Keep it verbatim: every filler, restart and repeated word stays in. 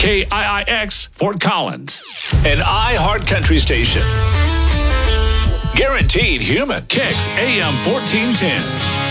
K I I X, Fort Collins. An iHeart Country station. Guaranteed human. Kicks A M fourteen ten.